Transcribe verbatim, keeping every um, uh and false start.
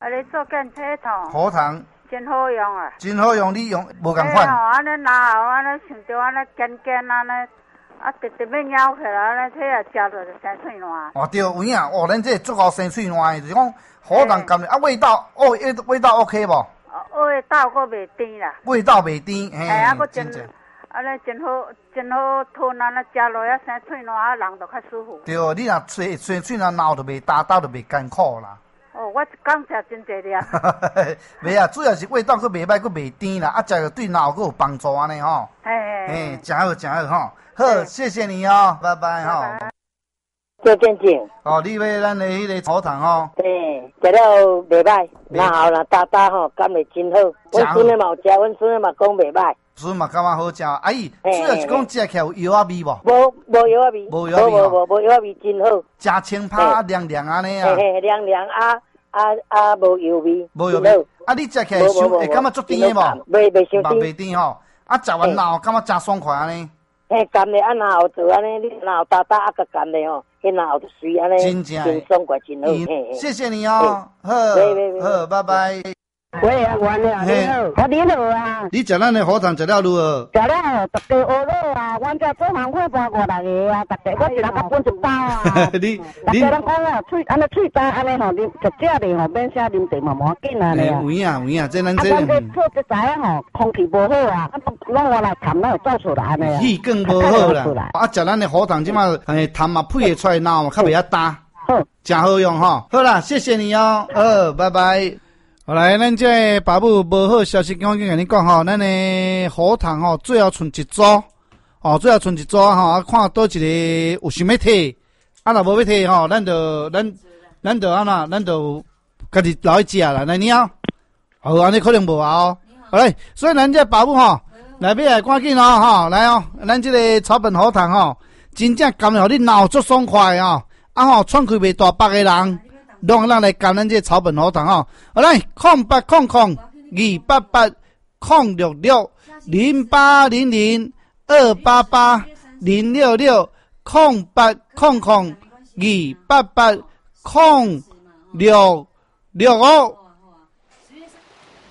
啊，你做健体糖， 喉糖真好用啊！ 真好用，你用无共款。 哎吼，安尼拿后安尼想着安尼尖尖安尼，啊，直直要咬起来，安尼体啊，食着就生喙烂。 哦对，有影哦，咱这足够生喙烂的，就是讲喉糖甘的啊，味道哦，味味道 OK 无？ 味道佫袂甜啦。 味道袂甜，嘿， 哎，啊，佫真正。 安尼真好，真好吞，安尼食落啊生喙烂，啊人就较舒服。 对，你若吹生喙烂闹就袂打倒就袂艰苦啦。 哦，我一工食真侪粒。 袂啊，主要是味道佫袂歹，佫袂甜啦，啊，食着对脑佫有帮助安尼吼。 嘿嘿。 嘿，真好真好吼，好，谢谢你哦，拜拜吼。 做见证。 哦，你要咱的迄个喉糖吼。 对，食了袂歹，然后若打打吼，感觉真好。阮孙的嘛有食，阮孙的嘛讲袂歹。 孙嘛感觉好食，阿姨，主要是讲食起来有药仔味无？ 无无药仔味， 无药仔味无无无药仔味真好。 食清拍凉凉安尼啊。 嘿嘿，凉凉啊啊啊，无药味。 无药味。啊，你食起来伤会感觉足甜的无？ 袂袂伤甜。 袂甜吼，啊，食完后感觉真爽快安尼。 嘿，甘的啊，然后做安尼，你然后打打啊，个甘的吼，迄然后就水安尼， 真正真爽快，真好。 谢谢你哦，好，好，拜拜。 喂啊，我你好，你好，我你好啊。 你食咱的喉糖食了如何？ 食了，大家学了啊，阮这做行会搬过来个啊，大家我一人甲分一包啊。 你大家人讲哦，喙安尼喙焦安尼吼，啉食食的吼，免啥啉茶嘛，无要紧啊咧。 有影有影，这咱这。 啊，阮这做这知影吼，空气无好啊，啊，拢我来痰拢会走出来安尼啊。 气更无好啦。啊，食咱的喉糖即马，诶，痰嘛配会出来，脑嘛较袂遐干。好，真好用吼。好啦，谢谢你哦，好，拜拜。后来，咱这爸母无好消息，我跟跟你讲吼，咱的喉糖吼，最后剩一组，哦，最后剩一组吼，啊，看倒一个有想要摕，啊，若无要摕吼，咱就咱咱就安那，咱就家己留去食啦，来你啊，好，安尼可能无啊哦，好嘞，所以咱这爸母吼，来尾来赶紧哦，吼，来哦，咱这个草本喉糖吼，真正甘互你脑足爽快哦，啊吼，喘气袂大北的人。拢咱来干咱这草本喉糖吼，好来，空八空空二八八空六六零八零零二八八零六六空八空空二八八空六六五。